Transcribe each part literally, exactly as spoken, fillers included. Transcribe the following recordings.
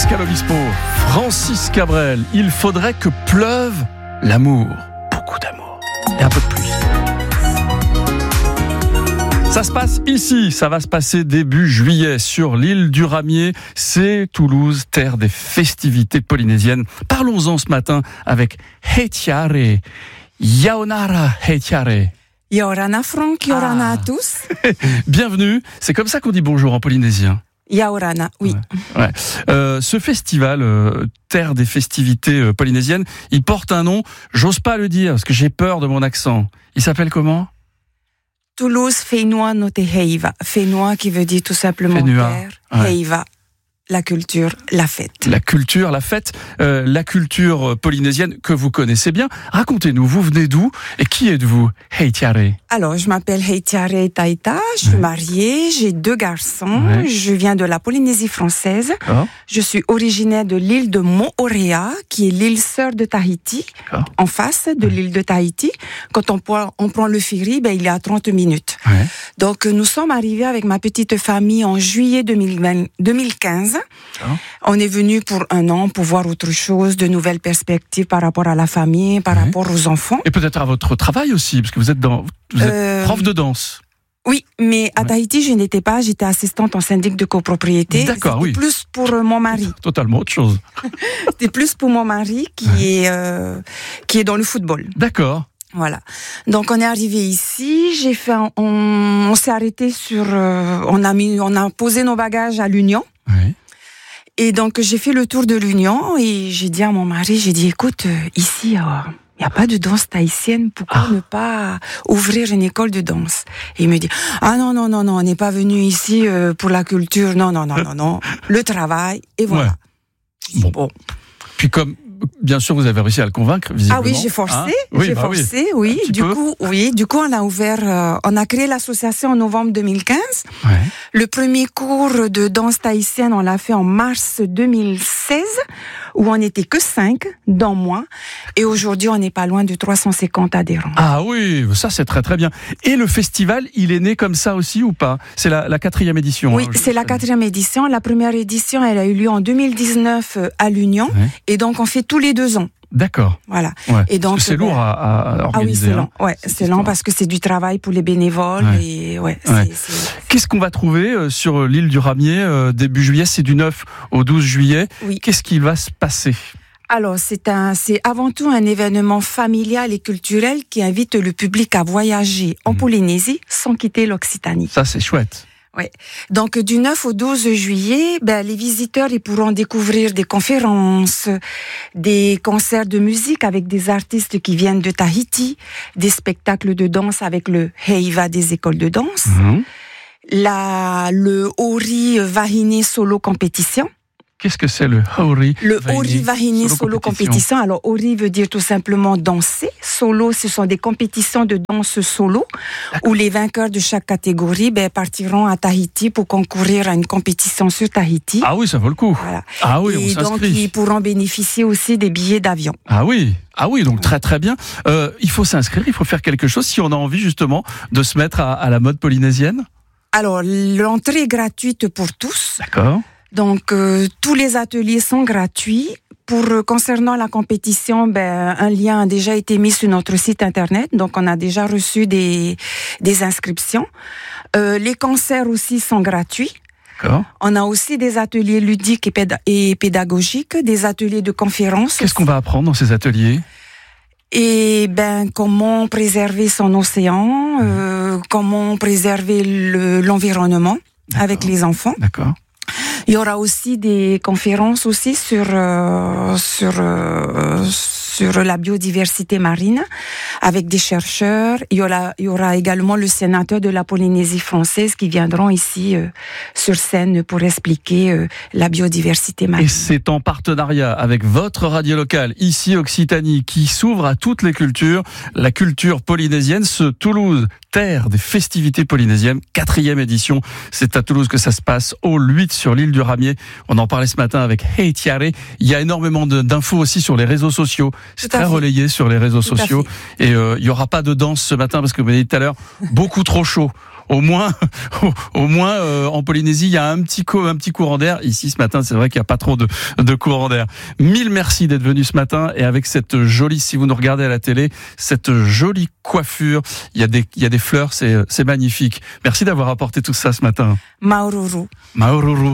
Pascal Obispo, Francis Cabrel, il faudrait que pleuve l'amour. Beaucoup d'amour. Et un peu de pluie. Ça se passe ici, ça va se passer début juillet sur l'île du Ramier. C'est Toulouse, terre des festivités polynésiennes. Parlons-en ce matin avec Heitiare. Yaonara Heitiare. Yaorana Franck, Yaorana Ah. à tous. Bienvenue, c'est comme ça qu'on dit bonjour en polynésien. Yaorana, oui. Ouais. Ouais. Euh, ce festival, euh, terre des festivités euh, polynésiennes, il porte un nom, j'ose pas le dire parce que j'ai peur de mon accent. Il s'appelle comment ? Toulouse, Fénois, noté Heiva. Fénois qui veut dire tout simplement Fénois, terre. ouais. Heiva, la culture, la fête. La culture, la fête, euh, la culture polynésienne que vous connaissez bien. Racontez-nous, vous venez d'où et qui êtes-vous, Heitiare ? Alors, je m'appelle Heitiare Taita, je suis Ouais. mariée, j'ai deux garçons, Ouais. je viens de la Polynésie française. D'accord. Je suis originaire de l'île de Moorea, qui est l'île sœur de Tahiti, D'accord. en face de l'île de Tahiti. Quand on prend, on prend le ferry, ben, il est à trente minutes. Ouais. Donc, nous sommes arrivés avec ma petite famille en juillet deux mille vingt, deux mille quinze. D'accord. On est venu pour un an pour voir autre chose, de nouvelles perspectives par rapport à la famille, par Ouais. rapport aux enfants. Et peut-être à votre travail aussi, parce que vous êtes, dans, vous êtes Euh, prof de danse. Oui, mais à Ouais. Tahiti, je n'étais pas, j'étais assistante en syndic de copropriété. D'accord, C'était oui. plus pour euh, mon mari. Totalement autre chose. C'était plus pour mon mari qui Ouais. est euh, qui est dans le football. D'accord. Voilà. Donc on est arrivé ici. J'ai fait, un- on, on s'est arrêté sur, euh, on a mis, on a posé nos bagages à l'Union. Ouais. Et donc j'ai fait le tour de l'Union et j'ai dit à mon mari, j'ai dit écoute, euh, ici il n'y a pas de danse tahitienne, pourquoi Ah. ne pas ouvrir une école de danse? Et il me dit ah non non non non, on n'est pas venu ici euh, pour la culture, non non non non non, le travail et voilà. Ouais. J'ai dit, Bon. bon. Puis comme, bien sûr, vous avez réussi à le convaincre, visiblement. Ah oui, j'ai forcé, Hein oui, j'ai bah oui. forcé, oui. Un petit Du peu. coup, oui, du coup, on a ouvert, euh, on a créé l'association en novembre deux mille quinze. Ouais. Le premier cours de danse tahitienne, on l'a fait en mars deux mille seize, où on n'était que cinq, dont moi. Et aujourd'hui, on n'est pas loin de trois cent cinquante adhérents. Ah oui, ça c'est très très bien. Et le festival, il est né comme ça aussi ou pas ? C'est la, la quatrième édition. Oui, hein, je- c'est la quatrième édition. La première édition, elle a eu lieu en deux mille dix-neuf euh, à l'Union. Ouais. Et donc, on fait tous les deux ans. D'accord. Voilà. Ouais. Et donc, Parce que c'est ben, lourd à, à Ah oui, organiser. c'est hein. lent. Ouais, cette c'est lent histoire. parce que c'est du travail pour les bénévoles. Ouais. Et ouais, Ouais. c'est- c'est... Qu'est-ce qu'on va trouver euh, sur l'île du Ramier euh, début juillet ? C'est du neuf au douze juillet. Oui. Qu'est-ce qui va se passer ? Alors, c'est un, c'est avant tout un événement familial et culturel qui invite le public à voyager en Mhm. Polynésie sans quitter l'Occitanie. Ça c'est chouette. Donc, du neuf au douze juillet, ben, les visiteurs, ils pourront découvrir des conférences, des concerts de musique avec des artistes qui viennent de Tahiti, des spectacles de danse avec le Heiva des écoles de danse, Mhm. la, le Ori Vahine Solo Compétition. Qu'est-ce que c'est le Haori Le Vahine Ori Vahine Solo Solo Compétition. Compétition. Alors, Ori veut dire tout simplement danser. Solo, ce sont des compétitions de danse solo où les vainqueurs de chaque catégorie ben, partiront à Tahiti pour concourir à une compétition sur Tahiti. Ah oui, ça vaut le coup. Voilà. Ah oui, Et on donc, s'inscrit. ils pourront bénéficier aussi des billets d'avion. Ah oui, ah oui, donc très très bien. Euh, il faut s'inscrire, il faut faire quelque chose si on a envie justement de se mettre à, à la mode polynésienne. Alors, l'entrée est gratuite pour tous. D'accord. Donc, euh, tous les ateliers sont gratuits. Pour euh, concernant la compétition, ben, un lien a déjà été mis sur notre site internet, donc on a déjà reçu des, des inscriptions. Euh, les concerts aussi sont gratuits. D'accord. On a aussi des ateliers ludiques et, péda- et pédagogiques, des ateliers de conférences. Qu'est-ce qu'on va apprendre dans ces ateliers ? Et ben, comment préserver son océan, euh, comment préserver le- l'environnement avec les enfants. D'accord. Il y aura aussi des conférences aussi sur euh, sur euh, sur la biodiversité marine avec des chercheurs. Il y aura il y aura également le sénateur de la Polynésie française qui viendront ici euh, sur scène pour expliquer euh, la biodiversité marine. Et c'est en partenariat avec votre radio locale, ici Occitanie, qui s'ouvre à toutes les cultures, la culture polynésienne, ce Toulouse, terre des festivités polynésiennes, quatrième édition. C'est à Toulouse que ça se passe, hall huit sur l'île du Ramier. On en parlait ce matin avec Heitiare. Il y a énormément de, d'infos aussi sur les réseaux sociaux. C'est Tout à très fait. relayé sur les réseaux Tout à sociaux. Et euh, il y aura pas de danse ce matin parce que vous m'avez dit tout à l'heure, beaucoup trop chaud. au moins, au, au moins euh, en Polynésie, il y a un petit, co- un petit courant d'air. Ici, ce matin, c'est vrai qu'il n'y a pas trop de, de courant d'air. Mille merci d'être venu ce matin et avec cette jolie, si vous nous regardez à la télé, cette jolie coiffure. Il y a des, il y a des fleurs, c'est, c'est magnifique. Merci d'avoir apporté tout ça ce matin. Maururu. Maururu.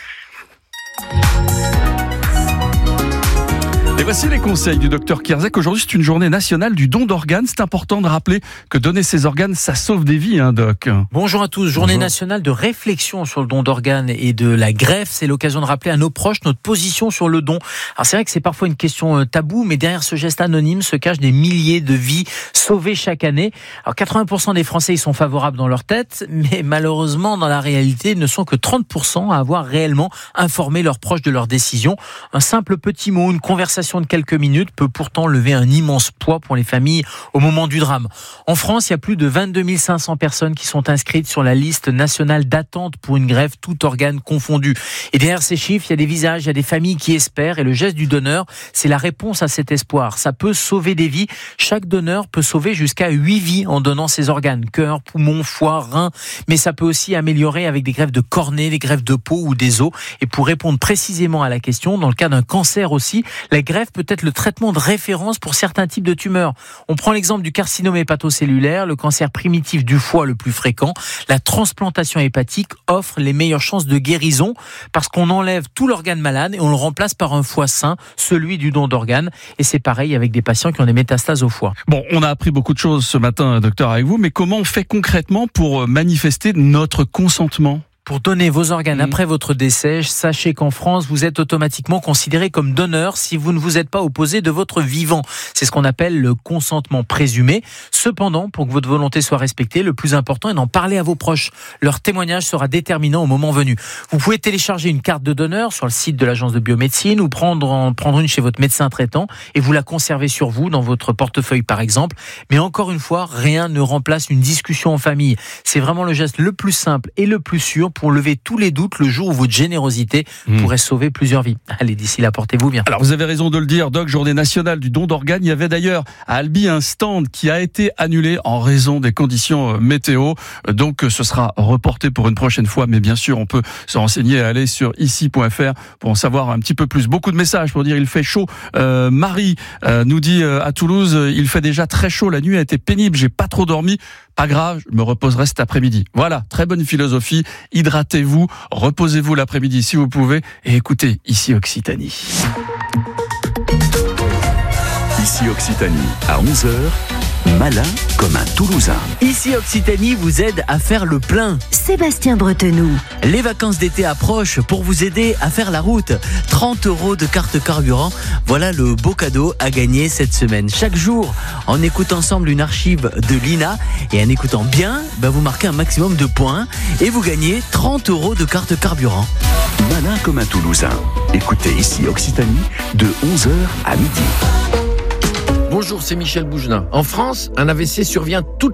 Et voici les conseils du docteur Kierzek. Aujourd'hui, c'est une journée nationale du don d'organes. C'est important de rappeler que donner ses organes, ça sauve des vies, hein, Doc. Bonjour à tous. Journée Bonjour. nationale de réflexion sur le don d'organes et de la greffe. C'est l'occasion de rappeler à nos proches notre position sur le don. Alors c'est vrai que c'est parfois une question taboue, mais derrière ce geste anonyme se cachent des milliers de vies sauvées chaque année. Alors quatre-vingts pour cent des Français y sont favorables dans leur tête, mais malheureusement, dans la réalité, ils ne sont que trente pour cent à avoir réellement informé leurs proches de leur décision. Un simple petit mot, une conversation de quelques minutes peut pourtant lever un immense poids pour les familles au moment du drame. En France, il y a plus de vingt-deux mille cinq cents personnes qui sont inscrites sur la liste nationale d'attente pour une greffe, tout organe confondu. Et derrière ces chiffres, il y a des visages, il y a des familles qui espèrent, et le geste du donneur, c'est la réponse à cet espoir. Ça peut sauver des vies. Chaque donneur peut sauver jusqu'à huit vies en donnant ses organes, cœur, poumon, foie, rein, mais ça peut aussi améliorer avec des greffes de cornée, des greffes de peau ou des os. Et pour répondre précisément à la question, dans le cas d'un cancer aussi, la greffe peut être le traitement de référence pour certains types de tumeurs. On prend l'exemple du carcinome hépatocellulaire, le cancer primitif du foie le plus fréquent. La transplantation hépatique offre les meilleures chances de guérison parce qu'on enlève tout l'organe malade et on le remplace par un foie sain, celui du don d'organes. Et c'est pareil avec des patients qui ont des métastases au foie. Bon, on a appris beaucoup de choses ce matin, docteur, avec vous, mais comment on fait concrètement pour manifester notre consentement ? Pour donner vos organes mmh. après votre décès, sachez qu'en France, vous êtes automatiquement considéré comme donneur si vous ne vous êtes pas opposé de votre vivant. C'est ce qu'on appelle le consentement présumé. Cependant, pour que votre volonté soit respectée, le plus important est d'en parler à vos proches. Leur témoignage sera déterminant au moment venu. Vous pouvez télécharger une carte de donneur sur le site de l'agence de biomédecine ou prendre, en, prendre une chez votre médecin traitant et vous la conserver sur vous, dans votre portefeuille par exemple. Mais encore une fois, rien ne remplace une discussion en famille. C'est vraiment le geste le plus simple et le plus sûr pour lever tous les doutes le jour où votre générosité mmh. pourrait sauver plusieurs vies. Allez, d'ici là, portez-vous bien. Alors, vous avez raison de le dire, Doc, journée nationale du don d'organes. Il y avait d'ailleurs à Albi un stand qui a été annulé en raison des conditions météo. Donc, ce sera reporté pour une prochaine fois. Mais bien sûr, on peut se renseigner et aller sur ici point f r pour en savoir un petit peu plus. Beaucoup de messages pour dire il fait chaud. Euh, Marie euh, nous dit euh, à Toulouse, il fait déjà très chaud. La nuit a été pénible. J'ai pas trop dormi. Pas grave, je me reposerai cet après-midi. Voilà, très bonne philosophie. Hydratez-vous, reposez-vous l'après-midi si vous pouvez et écoutez ici Occitanie. Ici Occitanie, à onze heures, malin comme un Toulousain. Ici Occitanie vous aide à faire le plein. Sébastien Bretenoux. Les vacances d'été approchent pour vous aider à faire la route. trente euros de carte carburant, voilà le beau cadeau à gagner cette semaine. Chaque jour, on écoute ensemble une archive de l'I N A et en écoutant bien, ben vous marquez un maximum de points et vous gagnez trente euros de carte carburant. Malin comme un Toulousain. Écoutez ici Occitanie de onze heures à midi. Bonjour, c'est Michel Bougelin. En France, un A V C survient toutes